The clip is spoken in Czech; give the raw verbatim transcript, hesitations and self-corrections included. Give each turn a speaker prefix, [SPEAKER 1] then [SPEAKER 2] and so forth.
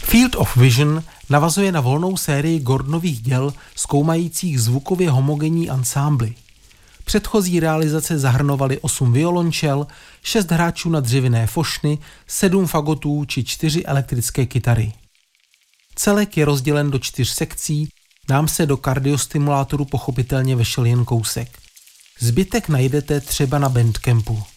[SPEAKER 1] Field of Vision navazuje na volnou sérii Gordonových děl zkoumajících zvukově homogenní ansámbly. Předchozí realizace zahrnovaly osm violončel, šest hráčů na dřevěné fošny, sedm fagotů či čtyři elektrické kytary. Celek je rozdělen do čtyř sekcí, nám se do kardiostimulátoru pochopitelně vešel jen kousek. Zbytek najdete třeba na Bandcampu.